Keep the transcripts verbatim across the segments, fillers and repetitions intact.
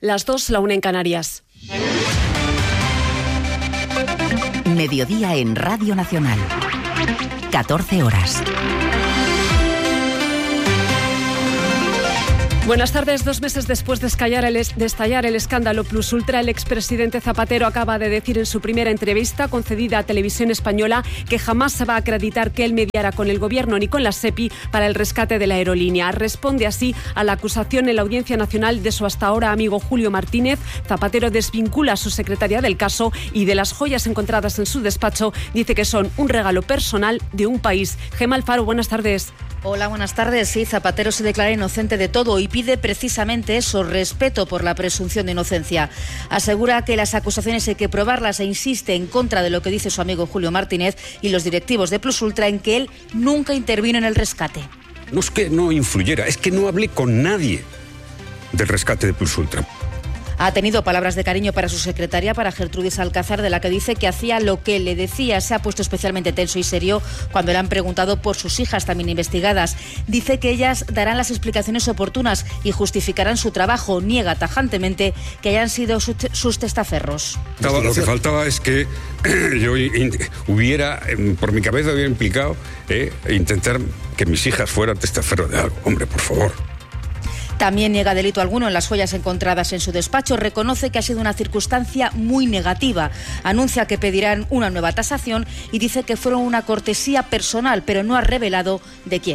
Las dos, la una en Canarias. Mediodía en Radio Nacional. catorce horas. Buenas tardes. Dos meses después de estallar, el, de estallar el escándalo Plus Ultra, el expresidente Zapatero acaba de decir en su primera entrevista concedida a Televisión Española que jamás se va a acreditar que él mediara con el Gobierno ni con la SEPI para el rescate de la aerolínea. Responde así a la acusación en la Audiencia Nacional de su hasta ahora amigo Julio Martínez. Zapatero desvincula a su secretaria del caso y de las joyas encontradas en su despacho dice que son un regalo personal de un país. Gemma Alfaro, buenas tardes. Hola, buenas tardes. Sí, Zapatero se declara inocente de todo y pide precisamente eso, respeto por la presunción de inocencia. Asegura que las acusaciones hay que probarlas e insiste en contra de lo que dice su amigo Julio Martínez y los directivos de Plus Ultra en que él nunca intervino en el rescate. No es que no influyera, es que no hablé con nadie del rescate de Plus Ultra. Ha tenido palabras de cariño para su secretaria, para Gertrudis Alcázar, de la que dice que hacía lo que le decía. Se ha puesto especialmente tenso y serio cuando le han preguntado por sus hijas también investigadas. Dice que ellas darán las explicaciones oportunas y justificarán su trabajo. Niega tajantemente que hayan sido su te- sus testaferros. Lo que faltaba es que yo hubiera, por mi cabeza hubiera implicado eh, intentar que mis hijas fueran testaferros de algo. Hombre, por favor. También niega delito alguno en las joyas encontradas en su despacho. Reconoce que ha sido una circunstancia muy negativa. Anuncia que pedirán una nueva tasación y dice que fueron una cortesía personal, pero no ha revelado de quién.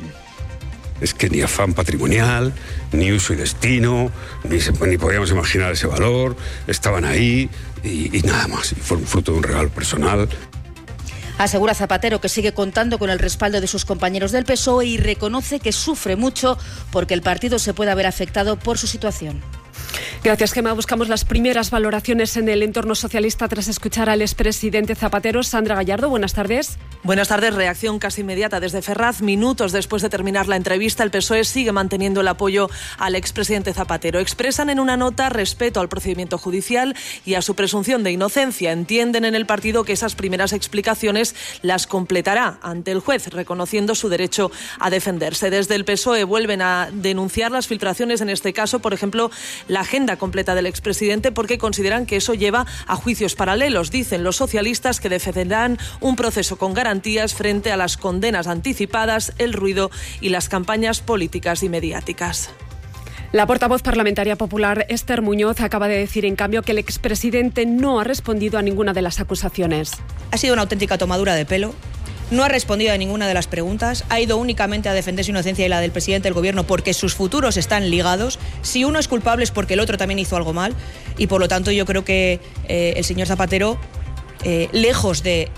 Es que ni afán patrimonial, ni uso y destino, ni, se, ni podíamos imaginar ese valor. Estaban ahí y, y nada más. Y fueron fruto de un regalo personal. Asegura Zapatero que sigue contando con el respaldo de sus compañeros del P S O E y reconoce que sufre mucho porque el partido se puede haber afectado por su situación. Gracias, Gemma. Buscamos las primeras valoraciones en el entorno socialista tras escuchar al expresidente Zapatero. Sandra Gallardo, buenas tardes. Buenas tardes. Reacción casi inmediata desde Ferraz. Minutos después de terminar la entrevista, el P S O E sigue manteniendo el apoyo al expresidente Zapatero. Expresan en una nota respeto al procedimiento judicial y a su presunción de inocencia. Entienden en el partido que esas primeras explicaciones las completará ante el juez, reconociendo su derecho a defenderse. Desde el P S O E vuelven a denunciar las filtraciones, en este caso, por ejemplo, la agenda completa del expresidente, porque consideran que eso lleva a juicios paralelos. Dicen los socialistas que defenderán un proceso con garantías frente a las condenas anticipadas, el ruido y las campañas políticas y mediáticas. La portavoz parlamentaria popular Esther Muñoz acaba de decir, en cambio, que el expresidente no ha respondido a ninguna de las acusaciones. Ha sido una auténtica tomadura de pelo. No ha respondido a ninguna de las preguntas, ha ido únicamente a defender su inocencia y la del presidente del Gobierno porque sus futuros están ligados. Si uno es culpable es porque el otro también hizo algo mal y por lo tanto yo creo que eh, el señor Zapatero, eh, lejos de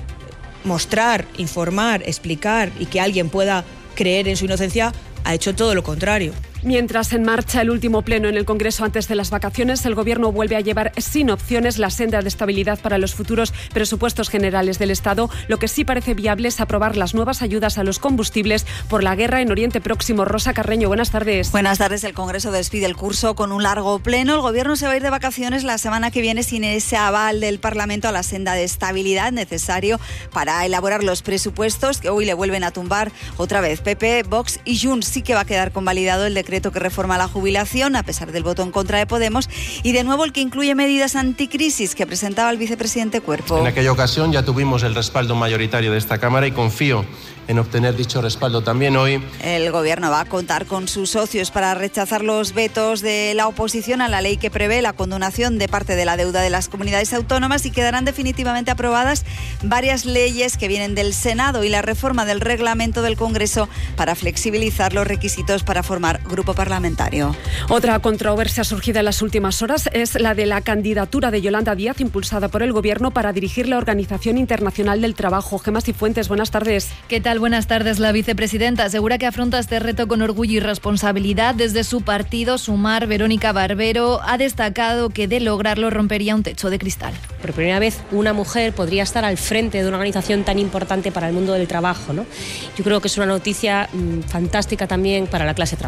mostrar, informar, explicar y que alguien pueda creer en su inocencia, ha hecho todo lo contrario. Mientras en marcha el último pleno en el Congreso antes de las vacaciones, el Gobierno vuelve a llevar sin opciones la senda de estabilidad para los futuros presupuestos generales del Estado. Lo que sí parece viable es aprobar las nuevas ayudas a los combustibles por la guerra en Oriente Próximo. Rosa Carreño, buenas tardes. Buenas tardes. El Congreso despide el curso con un largo pleno. El Gobierno se va a ir de vacaciones la semana que viene sin ese aval del Parlamento a la senda de estabilidad necesario para elaborar los presupuestos que hoy le vuelven a tumbar otra vez P P, Vox y Junts. Sí que va a quedar convalidado el decreto que reforma la jubilación, a pesar del voto en contra de Podemos, y de nuevo el que incluye medidas anticrisis que presentaba el vicepresidente Cuerpo. En aquella ocasión ya tuvimos el respaldo mayoritario de esta Cámara y confío en obtener dicho respaldo también hoy. El Gobierno va a contar con sus socios para rechazar los vetos de la oposición a la ley que prevé la condonación de parte de la deuda de las comunidades autónomas, y quedarán definitivamente aprobadas varias leyes que vienen del Senado y la reforma del reglamento del Congreso para flexibilizar los requisitos para formar grupo parlamentario. Otra controversia surgida en las últimas horas es la de la candidatura de Yolanda Díaz, impulsada por el Gobierno para dirigir la Organización Internacional del Trabajo. Gemma Cifuentes, buenas tardes. ¿Qué tal? Buenas tardes. La vicepresidenta asegura que afronta este reto con orgullo y responsabilidad. Desde su partido, Sumar, Verónica Barbero ha destacado que de lograrlo rompería un techo de cristal. Por primera vez una mujer podría estar al frente de una organización tan importante para el mundo del trabajo, ¿no? Yo creo que es una noticia mmm, fantástica también para la clase trabajadora.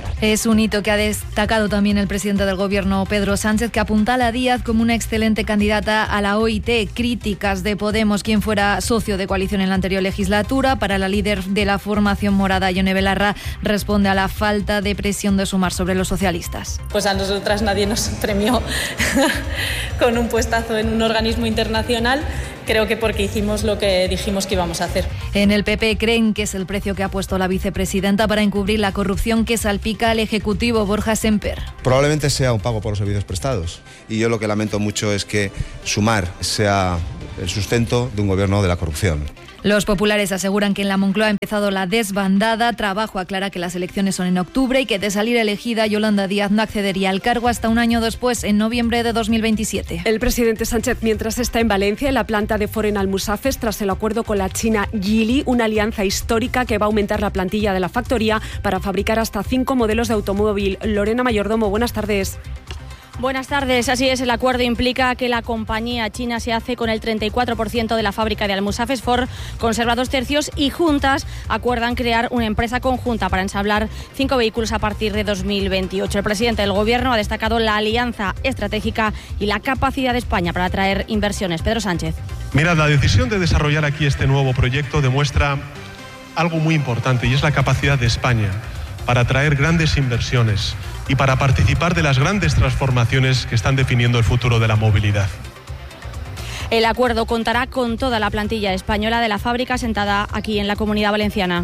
Es un hito que ha destacado también el presidente del Gobierno, Pedro Sánchez, que apuntala a Díaz como una excelente candidata a la O I T. Críticas de Podemos, quien fuera socio de coalición en la anterior legislatura. Para la líder de la formación morada, Ione Belarra, responde a la falta de presión de Sumar sobre los socialistas. Pues a nosotras nadie nos premió con un puestazo en un organismo internacional. Creo que porque hicimos lo que dijimos que íbamos a hacer. En el P P creen que es el precio que ha puesto la vicepresidenta para encubrir la corrupción que salpica al Ejecutivo. Borja Semper. Probablemente sea un pago por los servicios prestados. Y yo lo que lamento mucho es que Sumar sea el sustento de un gobierno de la corrupción. Los populares aseguran que en la Moncloa ha empezado la desbandada. Trabajo aclara que las elecciones son en octubre y que de salir elegida, Yolanda Díaz no accedería al cargo hasta un año después, en noviembre de dos mil veintisiete. El presidente Sánchez, mientras está en Valencia, en la planta de Foren Almusafes, tras el acuerdo con la china Geely, una alianza histórica que va a aumentar la plantilla de la factoría para fabricar hasta cinco modelos de automóvil. Lorena Mayordomo, buenas tardes. Buenas tardes. Así es, el acuerdo implica que la compañía china se hace con el treinta y cuatro por ciento de la fábrica de Almusafes. Ford conserva dos tercios y juntas acuerdan crear una empresa conjunta para ensamblar cinco vehículos a partir de dos mil veintiocho. El presidente del Gobierno ha destacado la alianza estratégica y la capacidad de España para atraer inversiones. Pedro Sánchez. Mirad, la decisión de desarrollar aquí este nuevo proyecto demuestra algo muy importante, y es la capacidad de España para atraer grandes inversiones y para participar de las grandes transformaciones que están definiendo el futuro de la movilidad. El acuerdo contará con toda la plantilla española de la fábrica sentada aquí en la Comunidad Valenciana.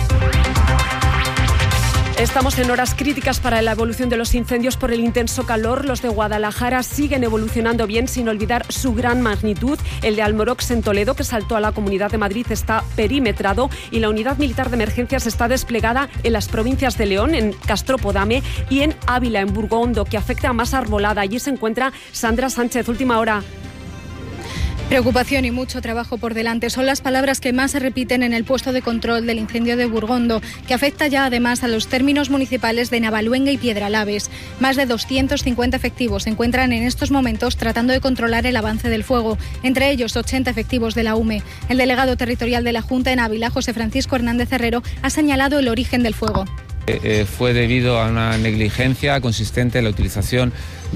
Estamos en horas críticas para la evolución de los incendios por el intenso calor. Los de Guadalajara siguen evolucionando bien, sin olvidar su gran magnitud. El de Almorox en Toledo, que saltó a la Comunidad de Madrid, está perimetrado, y la unidad militar de emergencias está desplegada en las provincias de León, en Castropodame, y en Ávila, en Burgondo, que afecta a más arbolada. Allí se encuentra Sandra Sánchez. Última hora. Preocupación y mucho trabajo por delante son las palabras que más se repiten en el puesto de control del incendio de Burgondo, que afecta ya además a los términos municipales de Navaluenga y Piedralaves. Más de doscientos cincuenta efectivos se encuentran en estos momentos tratando de controlar el avance del fuego, entre ellos ochenta efectivos de la U M E. El delegado territorial de la Junta en Ávila, José Francisco Hernández Herrero, ha señalado el origen del fuego. Eh, fue debido a una negligencia consistente en la utilización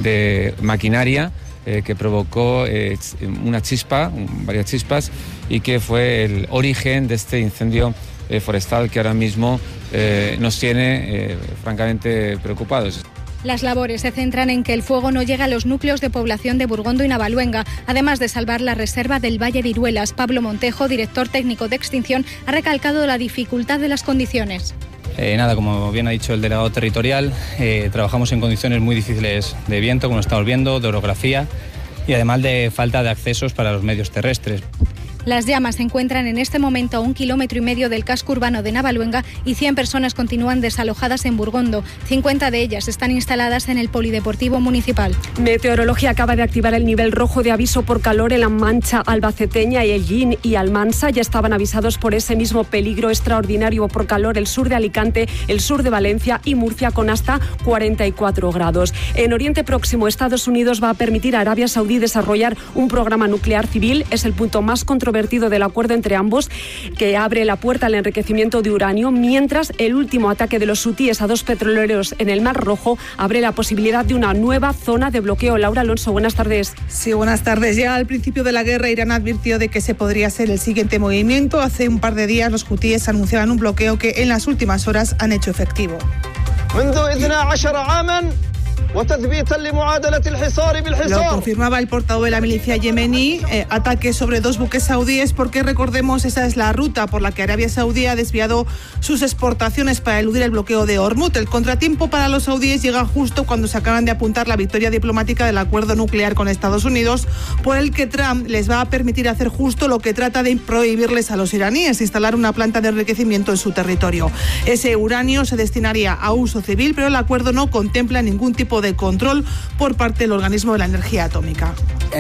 de maquinaria Eh, que provocó eh, una chispa, varias chispas, y que fue el origen de este incendio eh, forestal que ahora mismo eh, nos tiene eh, francamente preocupados. Las labores se centran en que el fuego no llegue a los núcleos de población de Burgondo y Navaluenga, además de salvar la reserva del Valle de Iruelas. Pablo Montejo, director técnico de extinción, ha recalcado la dificultad de las condiciones. Eh, nada, como bien ha dicho el delegado territorial, eh, trabajamos en condiciones muy difíciles de viento, como estamos viendo, de orografía y además de falta de accesos para los medios terrestres. Las llamas se encuentran en este momento a un kilómetro y medio del casco urbano de Navaluenga y cien personas continúan desalojadas en Burgondo. cincuenta de ellas están instaladas en el Polideportivo Municipal. Meteorología acaba de activar el nivel rojo de aviso por calor en la Mancha albaceteña, y Ellín y Almansa ya estaban avisados por ese mismo peligro extraordinario por calor el sur de Alicante, el sur de Valencia y Murcia, con hasta cuarenta y cuatro grados. En Oriente Próximo, Estados Unidos va a permitir a Arabia Saudí desarrollar un programa nuclear civil. Es el punto más controvertido del acuerdo entre ambos, que abre la puerta al enriquecimiento de uranio, mientras el último ataque de los hutíes a dos petroleros en el Mar Rojo abre la posibilidad de una nueva zona de bloqueo. Laura Alonso, buenas tardes. Sí, buenas tardes. Ya al principio de la guerra, Irán advirtió de que ese podría ser el siguiente movimiento. Hace un par de días los hutíes anunciaban un bloqueo que en las últimas horas han hecho efectivo. Lo confirmaba el portavoz de la milicia yemení, eh, ataques sobre dos buques saudíes, porque recordemos, esa es la ruta por la que Arabia Saudí ha desviado sus exportaciones para eludir el bloqueo de Hormuz. El contratiempo para los saudíes llega justo cuando se acaban de apuntar la victoria diplomática del acuerdo nuclear con Estados Unidos, por el que Trump les va a permitir hacer justo lo que trata de prohibirles a los iraníes: instalar una planta de enriquecimiento en su territorio. Ese uranio se destinaría a uso civil, pero el acuerdo no contempla ningún tipo de control por parte del organismo de la energía atómica.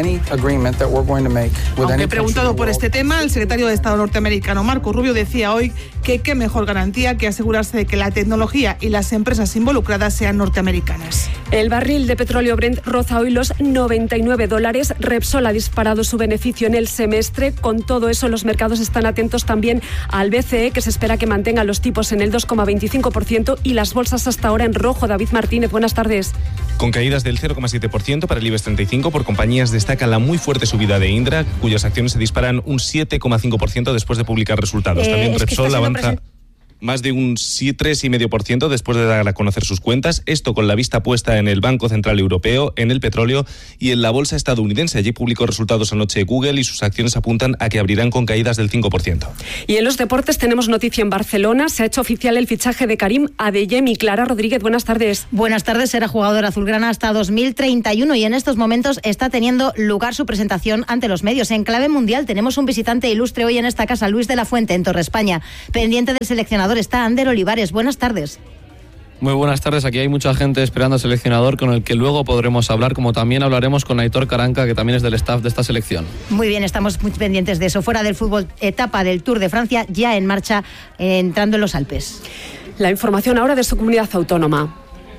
Aunque preguntado por este tema, el secretario de Estado norteamericano Marco Rubio decía hoy que qué mejor garantía que asegurarse de que la tecnología y las empresas involucradas sean norteamericanas. El barril de petróleo Brent roza hoy los noventa y nueve dólares. Repsol ha disparado su beneficio en el semestre. Con todo eso, los mercados están atentos también al B C E, que se espera que mantenga los tipos en el dos coma veinticinco por ciento y las bolsas hasta ahora en rojo. David Martínez, buenas tardes. Con caídas del cero coma siete por ciento para el IBEX treinta y cinco, por compañías destaca la muy fuerte subida de Indra, cuyas acciones se disparan un siete coma cinco por ciento después de publicar resultados. Eh, También es Repsol avanza present... más de un tres coma cinco por ciento después de dar a conocer sus cuentas, esto con la vista puesta en el Banco Central Europeo, en el petróleo y en la bolsa estadounidense. Allí publicó resultados anoche Google y sus acciones apuntan a que abrirán con caídas del cinco por ciento. Y en los deportes tenemos noticia en Barcelona. Se ha hecho oficial el fichaje de Karim Adeyemi. Clara Rodríguez, buenas tardes. Buenas tardes, será jugador azulgrana hasta dos mil treinta y uno y en estos momentos está teniendo lugar su presentación ante los medios. En clave mundial tenemos un visitante ilustre hoy en esta casa, Luis de la Fuente, en Torre España. Pendiente del seleccionador está Ander Olivares. Buenas tardes. Muy buenas tardes, aquí hay mucha gente esperando al seleccionador con el que luego podremos hablar, como también hablaremos con Aitor Caranca, que también es del staff de esta selección. Muy bien, estamos muy pendientes de eso. Fuera del fútbol, etapa del Tour de Francia ya en marcha, eh, entrando en los Alpes. La información ahora de su comunidad autónoma.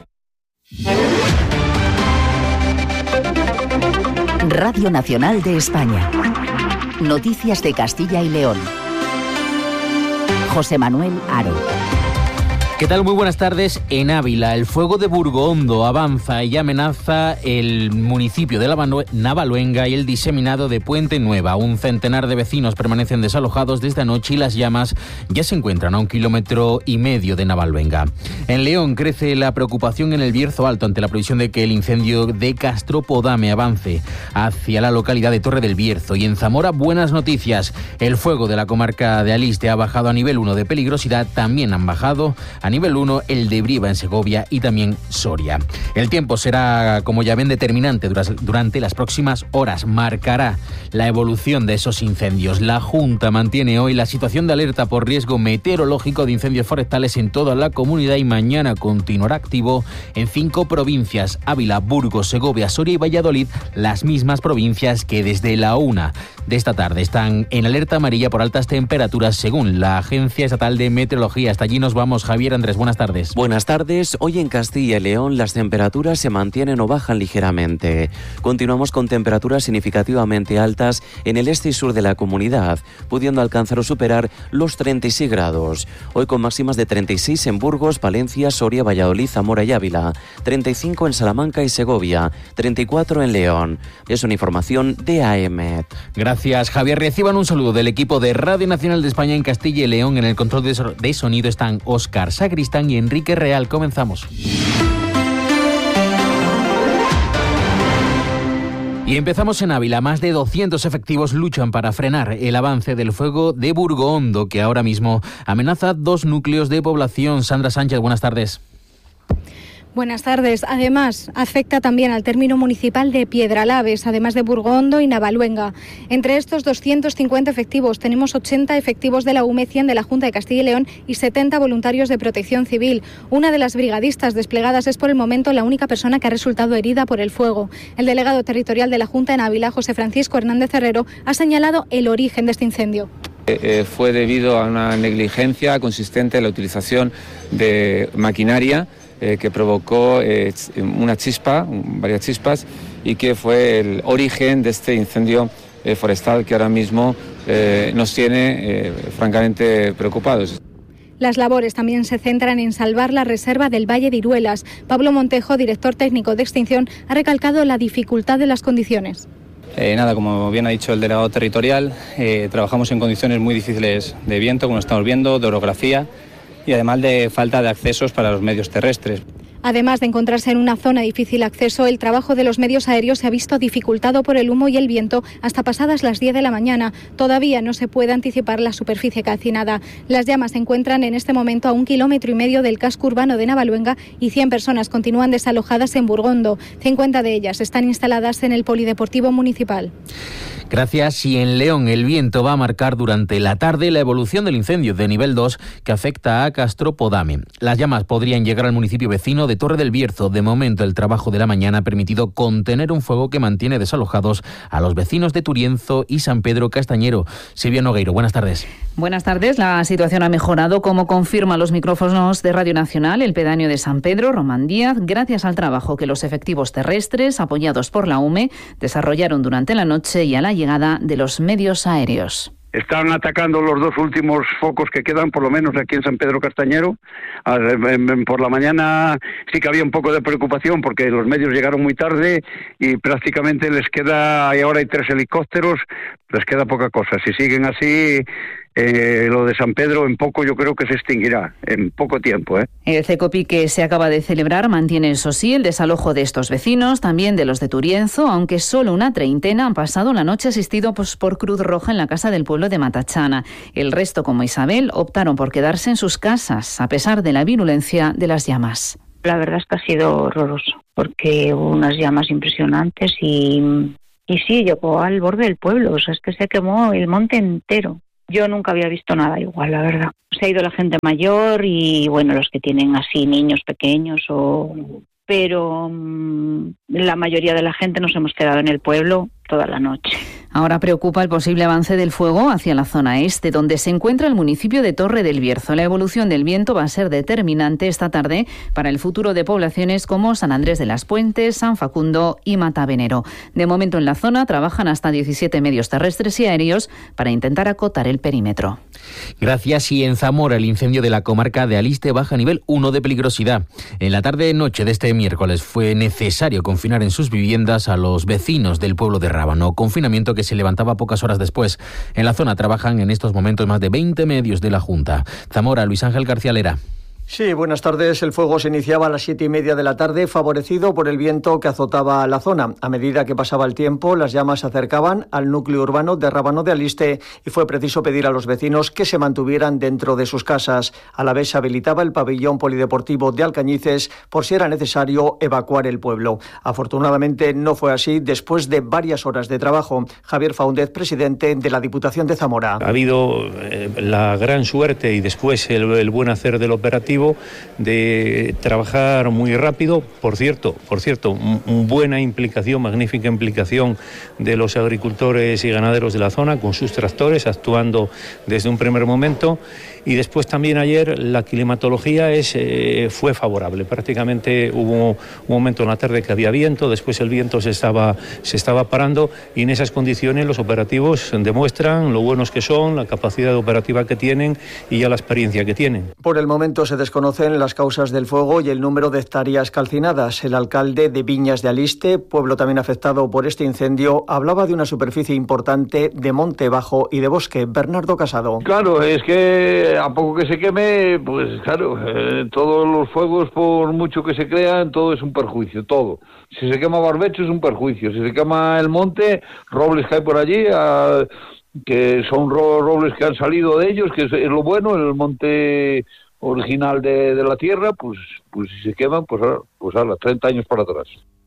Radio Nacional de España. Noticias de Castilla y León. José Manuel Aro. ¿Qué tal? Muy buenas tardes. En Ávila, el fuego de Burgondo avanza y amenaza el municipio de Navaluenga y el diseminado de Puente Nueva. Un centenar de vecinos permanecen desalojados desde anoche y las llamas ya se encuentran a un kilómetro y medio de Navaluenga. En León crece la preocupación en el Bierzo Alto ante la previsión de que el incendio de Castropodame avance hacia la localidad de Torre del Bierzo. Y en Zamora, buenas noticias. El fuego de la comarca de Aliste ha bajado a nivel uno de peligrosidad. También han bajado a nivel uno el de Briva en Segovia y también Soria. El tiempo será, como ya ven, determinante durante las próximas horas. Marcará la evolución de esos incendios. La Junta mantiene hoy la situación de alerta por riesgo meteorológico de incendios forestales en toda la comunidad y mañana continuará activo en cinco provincias: Ávila, Burgos, Segovia, Soria y Valladolid, las mismas provincias que desde la una de esta tarde están en alerta amarilla por altas temperaturas según la Agencia Estatal de Meteorología. Hasta allí nos vamos, Javier Andrés, buenas tardes. Buenas tardes. Hoy en Castilla y León las temperaturas se mantienen o bajan ligeramente. Continuamos con temperaturas significativamente altas en el este y sur de la comunidad, pudiendo alcanzar o superar los treinta y seis grados. Hoy con máximas de treinta y seis en Burgos, Palencia, Soria, Valladolid, Zamora y Ávila, treinta y cinco en Salamanca y Segovia, treinta y cuatro en León. Es una información de A M. Gracias, Javier. Reciban un saludo del equipo de Radio Nacional de España en Castilla y León. En el control de sonido están Óscar Sacristán y Enrique Real. Comenzamos. Y empezamos en Ávila. Más de doscientos efectivos luchan para frenar el avance del fuego de Burgondo, que ahora mismo amenaza dos núcleos de población. Sandra Sánchez, buenas tardes. Buenas tardes. Además, afecta también al término municipal de Piedralaves, además de Burgondo y Navaluenga. Entre estos doscientos cincuenta efectivos tenemos ochenta efectivos de la U M E cien de la Junta de Castilla y León y setenta voluntarios de Protección Civil. Una de las brigadistas desplegadas es por el momento la única persona que ha resultado herida por el fuego. El delegado territorial de la Junta en Ávila, José Francisco Hernández Herrero, ha señalado el origen de este incendio. Eh, fue debido a una negligencia consistente en la utilización de maquinaria Eh, que provocó eh, una chispa, varias chispas, y que fue el origen de este incendio eh, forestal que ahora mismo eh, nos tiene eh, francamente preocupados. Las labores también se centran en salvar la reserva del Valle de Iruelas. Pablo Montejo, director técnico de extinción, ha recalcado la dificultad de las condiciones. Eh, nada, como bien ha dicho el delegado territorial, eh, trabajamos en condiciones muy difíciles de viento, como estamos viendo, de orografía, y además de falta de accesos para los medios terrestres. Además de encontrarse en una zona de difícil acceso, el trabajo de los medios aéreos se ha visto dificultado por el humo y el viento hasta pasadas las diez de la mañana. Todavía no se puede anticipar la superficie calcinada. Las llamas se encuentran en este momento a un kilómetro y medio del casco urbano de Navaluenga y cien personas continúan desalojadas en Burgondo. cincuenta de ellas están instaladas en el Polideportivo Municipal. Gracias. Y en León el viento va a marcar durante la tarde la evolución del incendio de nivel dos que afecta a Castropodame. Las llamas podrían llegar al municipio vecino de de Torre del Bierzo. De momento, el trabajo de la mañana ha permitido contener un fuego que mantiene desalojados a los vecinos de Turienzo y San Pedro Castañero. Silvia Nogueiro, buenas tardes. Buenas tardes. La situación ha mejorado, como confirma los micrófonos de Radio Nacional, el pedáneo de San Pedro, Román Díaz, gracias al trabajo que los efectivos terrestres, apoyados por la U M E, desarrollaron durante la noche y a la llegada de los medios aéreos. Están atacando los dos últimos focos que quedan, por lo menos aquí en San Pedro Castañero. Por la mañana sí que había un poco de preocupación porque los medios llegaron muy tarde y prácticamente les queda, y ahora hay tres helicópteros, les queda poca cosa. Si siguen así, eh, lo de San Pedro en poco yo creo que se extinguirá, en poco tiempo. ¿eh? El CECOPI que se acaba de celebrar mantiene, eso sí, el desalojo de estos vecinos, también de los de Turienzo, aunque solo una treintena han pasado la noche asistido pues, por Cruz Roja en la casa del pueblo de Matachana. El resto, como Isabel, optaron por quedarse en sus casas, a pesar de la virulencia de las llamas. La verdad es que ha sido horroroso, porque hubo unas llamas impresionantes y, y sí, llegó al borde del pueblo, o sea, es que se quemó el monte entero. Yo nunca había visto nada igual, la verdad. Se ha ido la gente mayor y, bueno, los que tienen así niños pequeños o... pero mmm, la mayoría de la gente nos hemos quedado en el pueblo toda la noche. Ahora preocupa el posible avance del fuego hacia la zona este, donde se encuentra el municipio de Torre del Bierzo. La evolución del viento va a ser determinante esta tarde para el futuro de poblaciones como San Andrés de las Puentes, San Facundo y Matavenero. De momento en la zona trabajan hasta diecisiete medios terrestres y aéreos para intentar acotar el perímetro. Gracias. Y en Zamora, el incendio de la comarca de Aliste baja a nivel uno de peligrosidad. En la tarde-noche de este miércoles fue necesario confinar en sus viviendas a los vecinos del pueblo de Rábano. Confinamiento que se levantaba pocas horas después. En la zona trabajan en estos momentos más de veinte medios de la Junta. Zamora, Luis Ángel García Lera. Sí, buenas tardes. El fuego se iniciaba a las siete y media de la tarde, favorecido por el viento que azotaba la zona. A medida que pasaba el tiempo, las llamas se acercaban al núcleo urbano de Rábano de Aliste y fue preciso pedir a los vecinos que se mantuvieran dentro de sus casas. A la vez se habilitaba el pabellón polideportivo de Alcañices por si era necesario evacuar el pueblo. Afortunadamente no fue así después de varias horas de trabajo. Javier Faúndez, presidente de la Diputación de Zamora. Ha habido eh, la gran suerte y después el, el buen hacer del operativo de trabajar muy rápido. Por cierto, por cierto, m- buena implicación, magnífica implicación de los agricultores y ganaderos de la zona con sus tractores actuando desde un primer momento. Y después también ayer la climatología es, eh, fue favorable. Prácticamente hubo un momento en la tarde que había viento, después el viento se estaba, se estaba parando y en esas condiciones los operativos demuestran lo buenos que son, la capacidad operativa que tienen y ya la experiencia que tienen. Por el momento se desconocen las causas del fuego y el número de hectáreas calcinadas. El alcalde de Viñas de Aliste, pueblo también afectado por este incendio, hablaba de una superficie importante de monte bajo y de bosque. Bernardo Casado. Claro, es que a poco que se queme, pues claro, eh, todos los fuegos, por mucho que se crean, todo es un perjuicio, todo. Si se quema barbecho es un perjuicio, si se quema el monte, robles que hay por allí, a, que son ro- robles que han salido de ellos, que es, es lo bueno, el monte original de, de la tierra, pues pues si se queman, pues ahora, pues ahora, treinta años para atrás.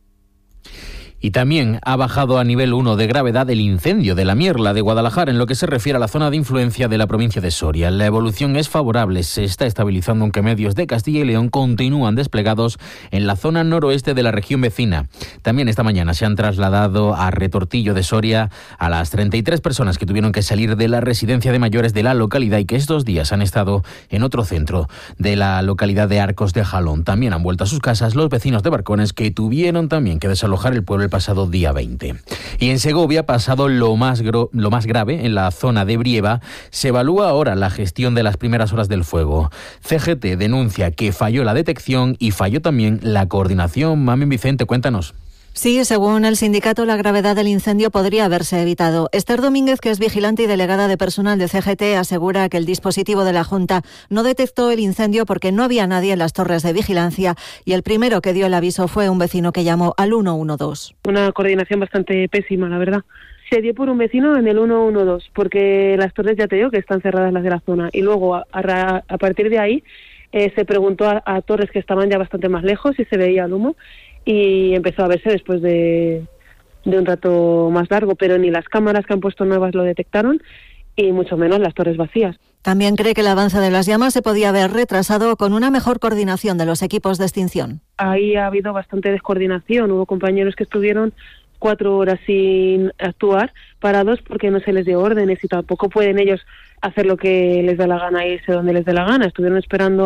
Y también ha bajado a nivel uno de gravedad el incendio de la Mierla de Guadalajara en lo que se refiere a la zona de influencia de la provincia de Soria. La evolución es favorable, se está estabilizando aunque medios de Castilla y León continúan desplegados en la zona noroeste de la región vecina. También esta mañana se han trasladado a Retortillo de Soria a las treinta y tres personas que tuvieron que salir de la residencia de mayores de la localidad y que estos días han estado en otro centro de la localidad de Arcos de Jalón. También han vuelto a sus casas los vecinos de Barcones que tuvieron también que desalojar el pueblo el pasado día veinte. Y en Segovia ha pasado lo más, gro- lo más grave en la zona de Brieva. Se evalúa ahora la gestión de las primeras horas del fuego. C G T denuncia que falló la detección y falló también la coordinación. Mamen Vicente, cuéntanos. Sí, según el sindicato, la gravedad del incendio podría haberse evitado. Esther Domínguez, que es vigilante y delegada de personal de C G T, asegura que el dispositivo de la Junta no detectó el incendio porque no había nadie en las torres de vigilancia y el primero que dio el aviso fue un vecino que llamó al uno uno dos. Una coordinación bastante pésima, la verdad. Se dio por un vecino en el uno uno dos, porque las torres, ya te digo, que están cerradas las de la zona. Y luego, a, a, a partir de ahí, eh, se preguntó a, a torres que estaban ya bastante más lejos y se veía el humo. Y empezó a verse después de, de un rato más largo, pero ni las cámaras que han puesto nuevas lo detectaron y mucho menos las torres vacías. También cree que el avance de las llamas se podía haber retrasado con una mejor coordinación de los equipos de extinción. Ahí ha habido bastante descoordinación. Hubo compañeros que estuvieron cuatro horas sin actuar, parados porque no se les dio órdenes y tampoco pueden ellos hacer lo que les da la gana e irse donde les dé la gana. Estuvieron esperando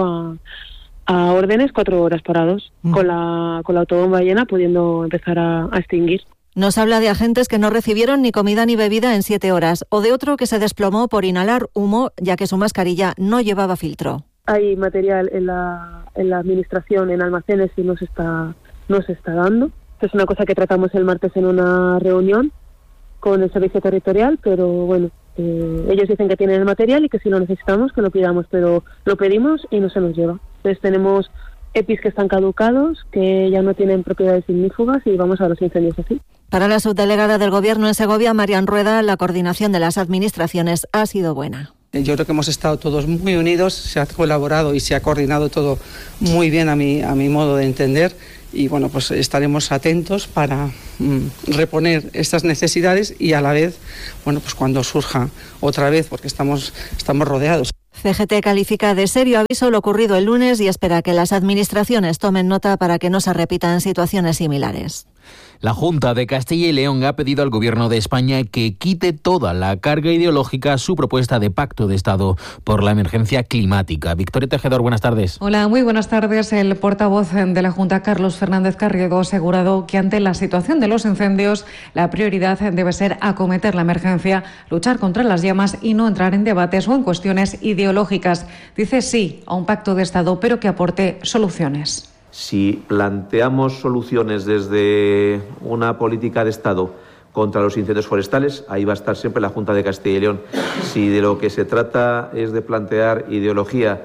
a, a órdenes cuatro horas parados, mm. con la con la autobomba llena, pudiendo empezar a, a extinguir. Nos habla de agentes que no recibieron ni comida ni bebida en siete horas, o de otro que se desplomó por inhalar humo, ya que su mascarilla no llevaba filtro. Hay material en la, en la administración, en almacenes, y no se está, no se está dando. Esto es una cosa que tratamos el martes en una reunión con el servicio territorial, pero bueno, eh, ellos dicen que tienen el material y que si lo necesitamos, que lo pidamos, pero lo pedimos y no se nos lleva. Entonces tenemos E P Is que están caducados, que ya no tienen propiedades ignífugas y vamos a los incendios así. Para la subdelegada del Gobierno en Segovia, Marian Rueda, la coordinación de las administraciones ha sido buena. Yo creo que hemos estado todos muy unidos, se ha colaborado y se ha coordinado todo muy bien a mi, a mi modo de entender, y bueno, pues estaremos atentos para mm, reponer estas necesidades y a la vez, bueno, pues cuando surja otra vez, porque estamos, estamos rodeados. C G T califica de serio aviso lo ocurrido el lunes y espera que las administraciones tomen nota para que no se repitan situaciones similares. La Junta de Castilla y León ha pedido al Gobierno de España que quite toda la carga ideológica a su propuesta de pacto de Estado por la emergencia climática. Victoria Tejedor, buenas tardes. Hola, muy buenas tardes. El portavoz de la Junta, Carlos Fernández Carriedo, ha asegurado que ante la situación de los incendios, la prioridad debe ser acometer la emergencia, luchar contra las llamas y no entrar en debates o en cuestiones ideológicas. Dice sí a un pacto de Estado, pero que aporte soluciones. Si planteamos soluciones desde una política de Estado contra los incendios forestales, ahí va a estar siempre la Junta de Castilla y León. Si de lo que se trata es de plantear ideología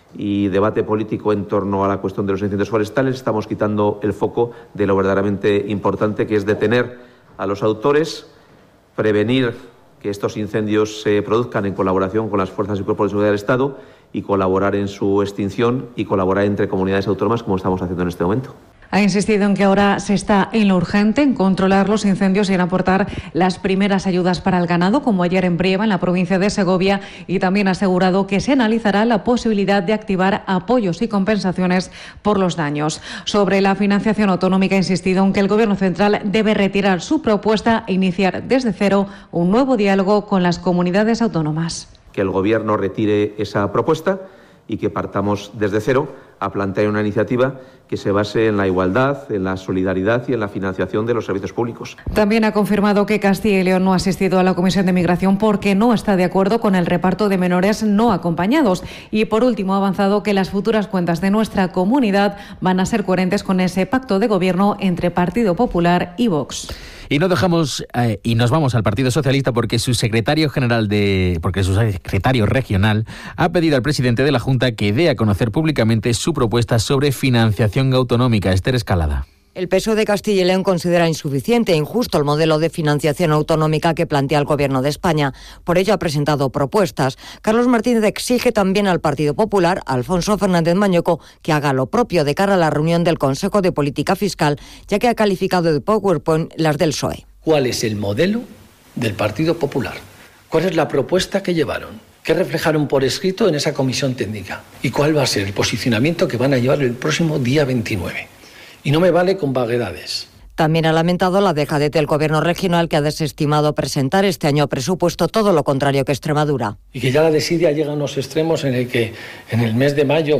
y debate político en torno a la cuestión de los incendios forestales, estamos quitando el foco de lo verdaderamente importante, que es detener a los autores, prevenir que estos incendios se produzcan en colaboración con las fuerzas y cuerpos de seguridad del Estado, y colaborar en su extinción y colaborar entre comunidades autónomas, como estamos haciendo en este momento. Ha insistido en que ahora se está en lo urgente, en controlar los incendios y en aportar las primeras ayudas para el ganado, como ayer en Brieva, en la provincia de Segovia, y también ha asegurado que se analizará la posibilidad de activar apoyos y compensaciones por los daños. Sobre la financiación autonómica ha insistido en que el Gobierno central debe retirar su propuesta e iniciar desde cero un nuevo diálogo con las comunidades autónomas. Que el Gobierno retire esa propuesta y que partamos desde cero a plantear una iniciativa que se base en la igualdad, en la solidaridad y en la financiación de los servicios públicos. También ha confirmado que Castilla y León no ha asistido a la Comisión de Migración porque no está de acuerdo con el reparto de menores no acompañados. Y por último ha avanzado que las futuras cuentas de nuestra comunidad van a ser coherentes con ese pacto de gobierno entre Partido Popular y Vox. Y no dejamos eh, y nos vamos al Partido Socialista porque su secretario general de porque su secretario regional ha pedido al presidente de la Junta que dé a conocer públicamente su propuesta sobre financiación autonómica. Esther Escalada. El P S O E de Castilla y León considera insuficiente e injusto el modelo de financiación autonómica que plantea el Gobierno de España. Por ello ha presentado propuestas. Carlos Martínez exige también al Partido Popular, a Alfonso Fernández Mañueco, que haga lo propio de cara a la reunión del Consejo de Política Fiscal, ya que ha calificado de PowerPoint las del P S O E. ¿Cuál es el modelo del Partido Popular? ¿Cuál es la propuesta que llevaron? ¿Qué reflejaron por escrito en esa comisión técnica? ¿Y cuál va a ser el posicionamiento que van a llevar el próximo día veintinueve? Y no me vale con vaguedades. También ha lamentado la dejadez del Gobierno regional, que ha desestimado presentar este año presupuesto, todo lo contrario que Extremadura. Y que ya la desidia llega a unos extremos en el que en el mes de mayo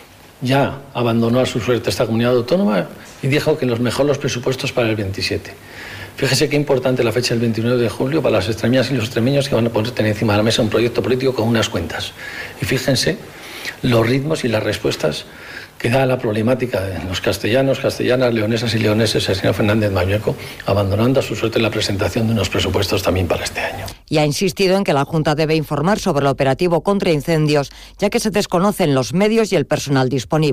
ya abandonó a su suerte esta comunidad autónoma y dijo que los mejor los presupuestos para el veintisiete. Fíjese qué importante la fecha del veintinueve de julio para las extremeñas y los extremeños, que van a poner tener encima de la mesa un proyecto político con unas cuentas. Y fíjense los ritmos y las respuestas que da la problemática de los castellanos, castellanas, leonesas y leoneses, el señor Fernández Mañueco, abandonando a su suerte la presentación de unos presupuestos también para este año. Y ha insistido en que la Junta debe informar sobre el operativo contra incendios, ya que se desconocen los medios y el personal disponible.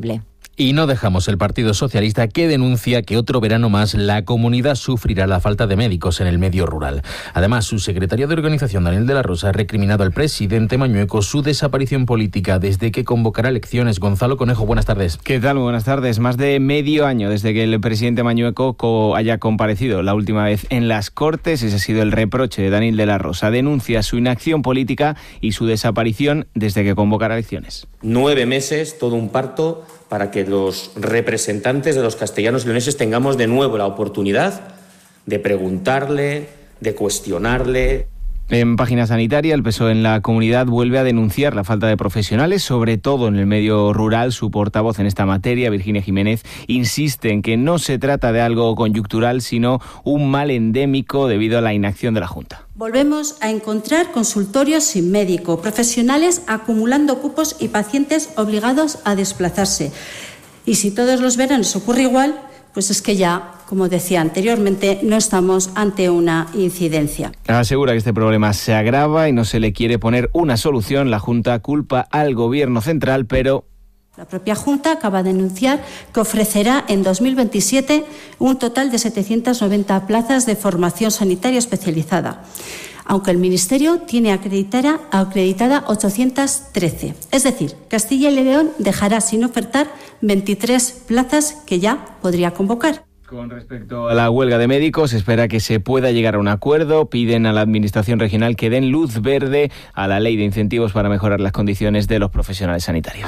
Y no dejamos el Partido Socialista, que denuncia que otro verano más la comunidad sufrirá la falta de médicos en el medio rural. Además, su secretario de organización, Daniel de la Rosa, ha recriminado al presidente Mañueco su desaparición política desde que convocará elecciones. Gonzalo Conejo, buenas tardes. ¿Qué tal? Muy buenas tardes. Más de medio año desde que el presidente Mañueco co- haya comparecido la última vez en las Cortes. Ese ha sido el reproche de Daniel de la Rosa. Denuncia su inacción política y su desaparición desde que convocará elecciones. Nueve meses, todo un parto, para que los representantes de los castellanos y leoneses tengamos de nuevo la oportunidad de preguntarle, de cuestionarle. En página sanitaria, el P S O E en la comunidad vuelve a denunciar la falta de profesionales, sobre todo en el medio rural. Su portavoz en esta materia, Virginia Jiménez, insiste en que no se trata de algo coyuntural, sino un mal endémico debido a la inacción de la Junta. Volvemos a encontrar consultorios sin médico, profesionales acumulando cupos y pacientes obligados a desplazarse. Y si todos los veranos ocurre igual, pues es que ya, como decía anteriormente, no estamos ante una incidencia. Asegura que este problema se agrava y no se le quiere poner una solución. La Junta culpa al Gobierno central, pero... La propia Junta acaba de anunciar que ofrecerá en dos mil veintisiete un total de setecientas noventa plazas de formación sanitaria especializada, aunque el Ministerio tiene acreditada, acreditada ochocientas trece. Es decir, Castilla y León dejará sin ofertar veintitrés plazas que ya podría convocar. Con respecto a la huelga de médicos, espera que se pueda llegar a un acuerdo. Piden a la Administración regional que den luz verde a la ley de incentivos para mejorar las condiciones de los profesionales sanitarios.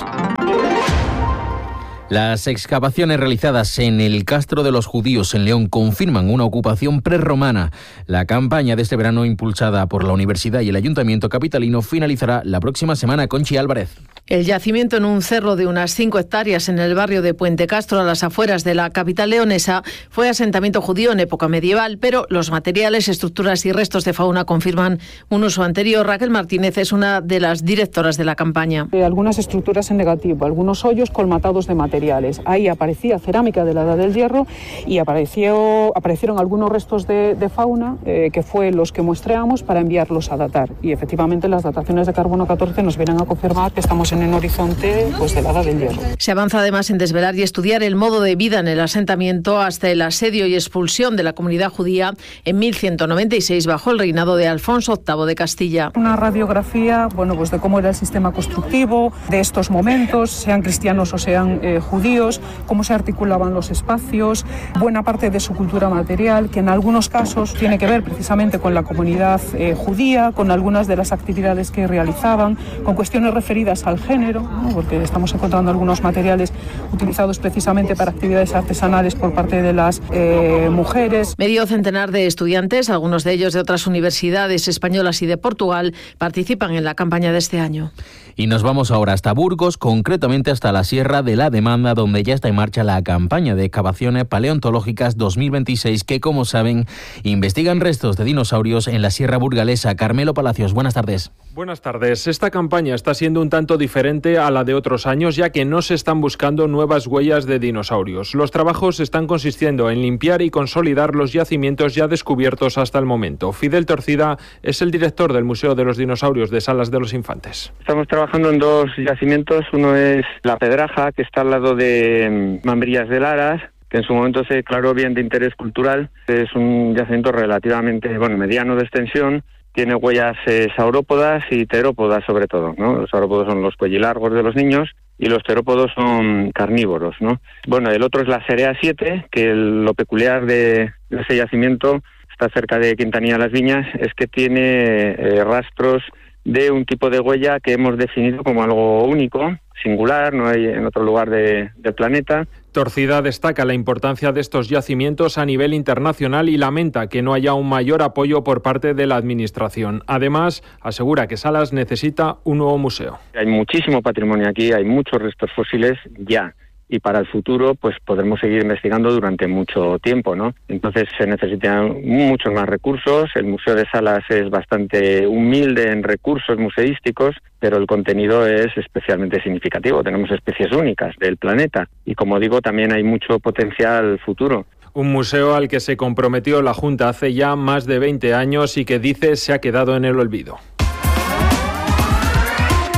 Las excavaciones realizadas en el Castro de los Judíos en León confirman una ocupación prerromana. La campaña de este verano, impulsada por la Universidad y el Ayuntamiento capitalino, finalizará la próxima semana. Conchi Álvarez. El yacimiento en un cerro de unas cinco hectáreas en el barrio de Puente Castro, a las afueras de la capital leonesa, fue asentamiento judío en época medieval, pero los materiales, estructuras y restos de fauna confirman un uso anterior. Raquel Martínez es una de las directoras de la campaña. Eh, algunas estructuras en negativo, algunos hoyos colmatados de materiales. Ahí aparecía cerámica de la Edad del Hierro y apareció, aparecieron algunos restos de, de fauna, eh, que fue los que muestreamos para enviarlos a datar. Y efectivamente las dataciones de carbono catorce nos vienen a confirmar que estamos en en el horizonte pues, de la Edad del Hierro. Se avanza además en desvelar y estudiar el modo de vida en el asentamiento hasta el asedio y expulsión de la comunidad judía en mil ciento noventa y seis bajo el reinado de Alfonso octavo de Castilla. Una radiografía bueno, pues de cómo era el sistema constructivo de estos momentos, sean cristianos o sean eh, judíos, cómo se articulaban los espacios, buena parte de su cultura material, que en algunos casos tiene que ver precisamente con la comunidad eh, judía, con algunas de las actividades que realizaban, con cuestiones referidas al género, ¿no? Porque estamos encontrando algunos materiales utilizados precisamente para actividades artesanales por parte de las eh, mujeres. Medio centenar de estudiantes, algunos de ellos de otras universidades españolas y de Portugal, participan en la campaña de este año. Y nos vamos ahora hasta Burgos, concretamente hasta la Sierra de la Demanda, donde ya está en marcha la campaña de excavaciones paleontológicas dos mil veintiséis, que, como saben, investigan restos de dinosaurios en la Sierra burgalesa. Carmelo Palacios, buenas tardes. Buenas tardes. Esta campaña está siendo un tanto diferente a la de otros años, ya que no se están buscando nuevas huellas de dinosaurios. Los trabajos están consistiendo en limpiar y consolidar los yacimientos ya descubiertos hasta el momento. Fidel Torcida es el director del Museo de los Dinosaurios de Salas de los Infantes. Estamos trabajando en dos yacimientos. Uno es La Pedraja, que está al lado de Mambrillas de Laras, que en su momento se declaró bien de interés cultural. Es un yacimiento relativamente bueno, mediano de extensión. Tiene huellas eh, saurópodas y terópodas sobre todo, ¿no? Los saurópodos son los cuellilargos de los niños y los terópodos son carnívoros, ¿no? Bueno, el otro es la Serea siete, que el, lo peculiar de, de ese yacimiento, está cerca de Quintanilla de las Viñas, es que tiene eh, rastros de un tipo de huella que hemos definido como algo único, singular, no hay en otro lugar de, del planeta. Torcida destaca la importancia de estos yacimientos a nivel internacional y lamenta que no haya un mayor apoyo por parte de la Administración. Además, asegura que Salas necesita un nuevo museo. Hay muchísimo patrimonio aquí, hay muchos restos fósiles ya. Y para el futuro, pues podremos seguir investigando durante mucho tiempo, ¿no? Entonces se necesitan muchos más recursos. El Museo de Salas es bastante humilde en recursos museísticos, pero el contenido es especialmente significativo. Tenemos especies únicas del planeta y, como digo, también hay mucho potencial futuro. Un museo al que se comprometió la Junta hace ya más de veinte años y que dice se ha quedado en el olvido.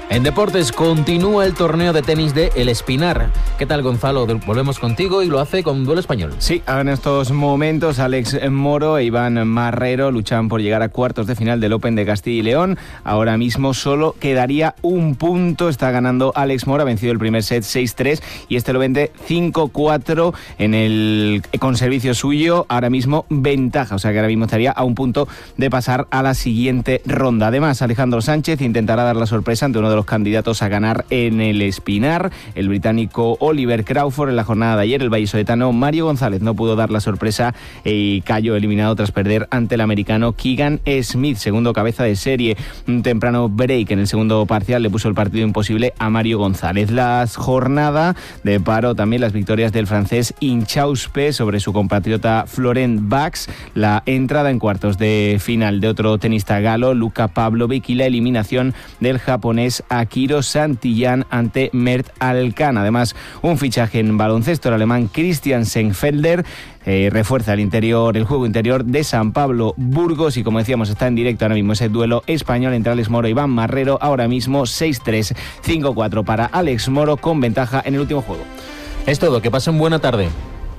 En deportes continúa el torneo de tenis de El Espinar. ¿Qué tal, Gonzalo? Volvemos contigo y lo hace con duelo español. Sí, en estos momentos Alex Moro e Iván Marrero luchan por llegar a cuartos de final del Open de Castilla y León. Ahora mismo solo quedaría un punto. Está ganando Alex Moro, ha vencido el primer set seis tres y este lo vende cinco cuatro en el con servicio suyo. Ahora mismo ventaja, o sea que ahora mismo estaría a un punto de pasar a la siguiente ronda. Además, Alejandro Sánchez intentará dar la sorpresa ante uno de los candidatos a ganar en el Espinar, el británico Oliver Crawford. En la jornada de ayer, el vallisoletano Mario González no pudo dar la sorpresa y cayó eliminado tras perder ante el americano Keegan Smith, segundo cabeza de serie. Un temprano break en el segundo parcial le puso el partido imposible a Mario González. La jornada de paro también las victorias del francés Inchauspe sobre su compatriota Florent Bax, la entrada en cuartos de final de otro tenista galo, Luka Pavlovic, y la eliminación del japonés Akiro Santillán ante Mert Alcan. Además, un fichaje en baloncesto, el alemán Christian Senfelder eh, refuerza el interior, el juego interior de San Pablo Burgos, y como decíamos, está en directo ahora mismo ese duelo español entre Alex Moro y Iván Marrero. Ahora mismo seis tres, cinco cuatro para Alex Moro, con ventaja en el último juego. Es todo, que pasen buena tarde.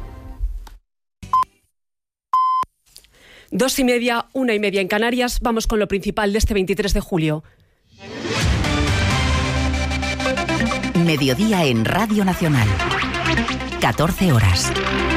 Dos y media, una y media en Canarias. Vamos con lo principal de este veintitrés de julio. Mediodía en Radio Nacional. catorce horas.